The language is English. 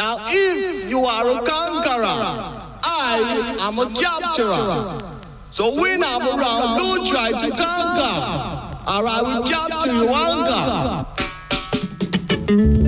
Now, if you are a conqueror, I am a capturer. So when I'm around, don't try to conquer, or I will capture your anger.